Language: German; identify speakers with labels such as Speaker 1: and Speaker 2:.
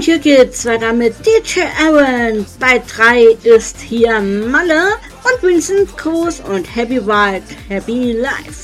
Speaker 1: hier geht's weiter mit DJ Aaron. Bei 3 ist hier Malle und Vincent Cruz und Happy Wild, Happy Life.